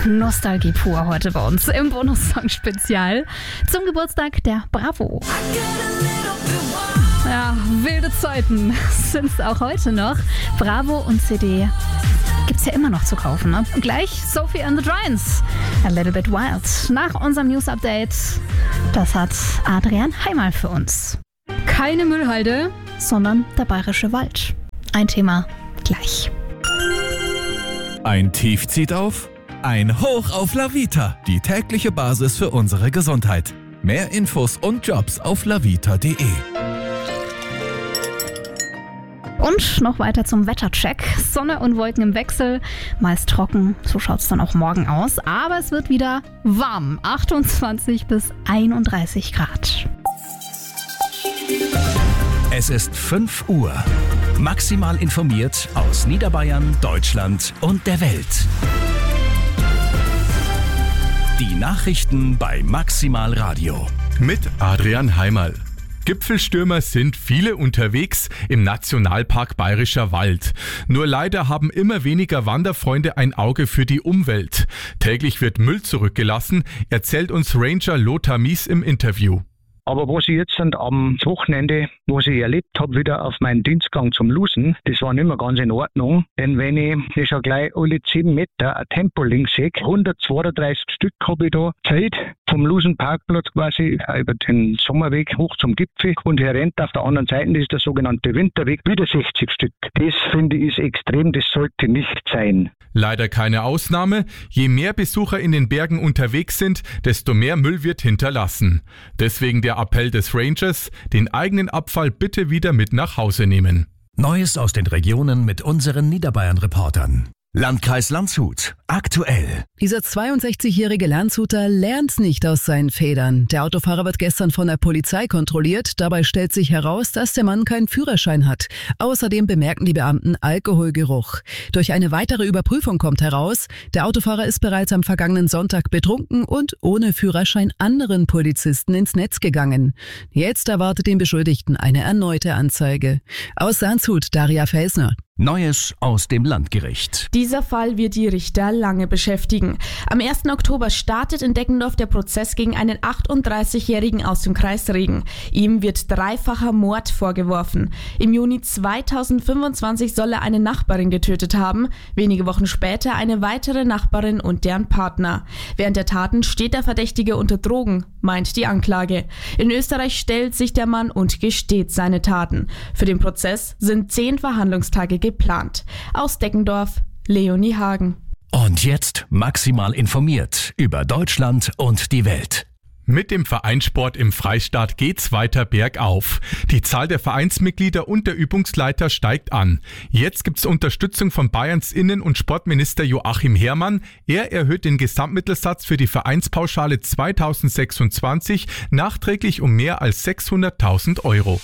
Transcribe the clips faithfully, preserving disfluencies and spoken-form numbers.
Nostalgie pur heute bei uns im Bonus-Song-Spezial zum Geburtstag der Bravo. Ja, wilde Zeiten sind es auch heute noch. Bravo und C D gibt's ja immer noch zu kaufen, ne? Und gleich Sophie and the Giants, A Little Bit Wild. Nach unserem News-Update, das hat Adrian Heimal für uns. Keine Müllhalde, sondern der bayerische Wald. Ein Thema gleich. Ein Tief zieht auf, ein Hoch auf La Vita, die tägliche Basis für unsere Gesundheit. Mehr Infos und Jobs auf lavita punkt de. Und noch weiter zum Wettercheck. Sonne und Wolken im Wechsel, meist trocken, so schaut es dann auch morgen aus. Aber es wird wieder warm, achtundzwanzig bis einunddreißig Grad. Es ist fünf Uhr. Maximal informiert aus Niederbayern, Deutschland und der Welt. Die Nachrichten bei Maximal Radio. Mit Adrian Heimal. Gipfelstürmer sind viele unterwegs im Nationalpark Bayerischer Wald. Nur leider haben immer weniger Wanderfreunde ein Auge für die Umwelt. Täglich wird Müll zurückgelassen, erzählt uns Ranger Lothar Mies im Interview. Aber was ich jetzt am Wochenende, was ich erlebt habe, wieder auf meinen Dienstgang zum Lusen, das war nicht mehr ganz in Ordnung. Denn wenn ich das schon gleich alle zehn Meter ein Tempoling sehe, hundertzweiunddreißig Stück habe ich da Zeit vom Lusen-Parkplatz quasi über den Sommerweg hoch zum Gipfel und hier rennt auf der anderen Seite, das ist der sogenannte Winterweg, wieder sechzig Stück. Das finde ich ist extrem, das sollte nicht sein. Leider keine Ausnahme. Je mehr Besucher in den Bergen unterwegs sind, desto mehr Müll wird hinterlassen. Deswegen der Appell des Rangers, den eigenen Abfall bitte wieder mit nach Hause nehmen. Neues aus den Regionen mit unseren Niederbayern-Reportern. Landkreis Landshut. Aktuell. Dieser zweiundsechzigjährige Landshuter lernt nicht aus seinen Federn. Der Autofahrer wird gestern von der Polizei kontrolliert. Dabei stellt sich heraus, dass der Mann keinen Führerschein hat. Außerdem bemerken die Beamten Alkoholgeruch. Durch eine weitere Überprüfung kommt heraus, der Autofahrer ist bereits am vergangenen Sonntag betrunken und ohne Führerschein anderen Polizisten ins Netz gegangen. Jetzt erwartet den Beschuldigten eine erneute Anzeige. Aus Landshut, Daria Felsner. Neues aus dem Landgericht. Dieser Fall wird die Richter lange beschäftigen. Am ersten Oktober startet in Deggendorf der Prozess gegen einen achtunddreißigjährigen aus dem Kreis Regen. Ihm wird dreifacher Mord vorgeworfen. Im Juni zweitausendfünfundzwanzig soll er eine Nachbarin getötet haben, wenige Wochen später eine weitere Nachbarin und deren Partner. Während der Taten steht der Verdächtige unter Drogen, meint die Anklage. In Österreich stellt sich der Mann und gesteht seine Taten. Für den Prozess sind zehn Verhandlungstage geplant. Aus Deggendorf, Leonie Hagen. Und jetzt maximal informiert über Deutschland und die Welt. Mit dem Vereinssport im Freistaat geht's weiter bergauf. Die Zahl der Vereinsmitglieder und der Übungsleiter steigt an. Jetzt gibt's Unterstützung von Bayerns Innen- und Sportminister Joachim Herrmann. Er erhöht den Gesamtmittelsatz für die Vereinspauschale zweitausendsechsundzwanzig nachträglich um mehr als sechshunderttausend Euro.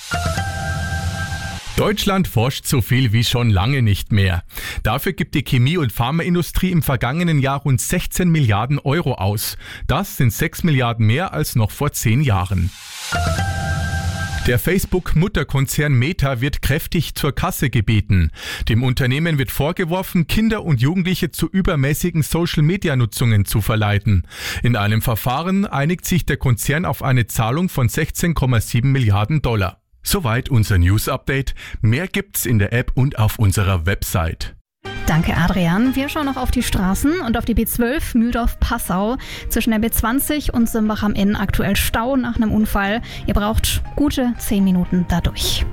Deutschland forscht so viel wie schon lange nicht mehr. Dafür gibt die Chemie- und Pharmaindustrie im vergangenen Jahr rund sechzehn Milliarden Euro aus. Das sind sechs Milliarden mehr als noch vor zehn Jahren. Der Facebook-Mutterkonzern Meta wird kräftig zur Kasse gebeten. Dem Unternehmen wird vorgeworfen, Kinder und Jugendliche zu übermäßigen Social-Media-Nutzungen zu verleiten. In einem Verfahren einigt sich der Konzern auf eine Zahlung von sechzehn Komma sieben Milliarden Dollar. Soweit unser News-Update. Mehr gibt's in der App und auf unserer Website. Danke, Adrian. Wir schauen noch auf die Straßen und auf die B zwölf Mühldorf-Passau. Zwischen der B zwanzig und Simbach am Inn aktuell Stau nach einem Unfall. Ihr braucht gute zehn Minuten dadurch.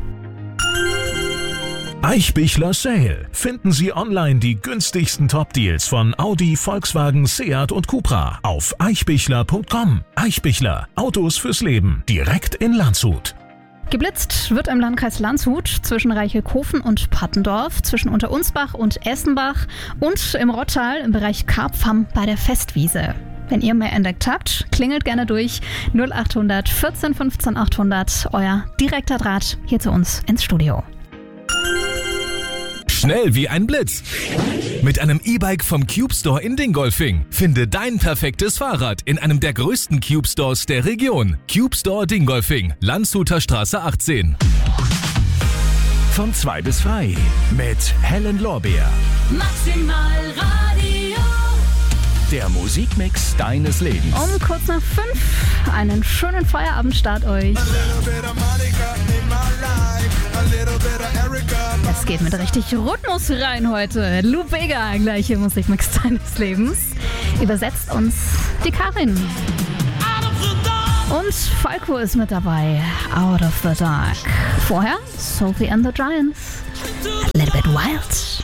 Eichbichler Sale. Finden Sie online die günstigsten Top-Deals von Audi, Volkswagen, Seat und Cupra auf eichbichler punkt com. Eichbichler. Autos fürs Leben. Direkt in Landshut. Geblitzt wird im Landkreis Landshut zwischen Reichelkofen und Pattendorf, zwischen Unterunsbach und Essenbach und im Rottal im Bereich Karpfam bei der Festwiese. Wenn ihr mehr entdeckt habt, klingelt gerne durch null achthundert vierzehn fünfzehn achthundert, euer direkter Draht hier zu uns ins Studio. Schnell wie ein Blitz. Mit einem E-Bike vom Cube Store in Dingolfing. Finde dein perfektes Fahrrad in einem der größten Cube Stores der Region. Cube Store Dingolfing, Landshuter Straße achtzehn. Von zwei bis frei mit Helen Lorbeer. Maximal Radio. Der Musikmix deines Lebens. Um kurz nach fünf einen schönen Feierabendstart euch. Es geht mit richtig Rhythmus rein heute. Lou Bega, gleich im Musikmix deines Lebens. Übersetzt uns die Karin. Und Falco ist mit dabei. Out of the Dark. Vorher Sophie and the Giants. A little bit wild.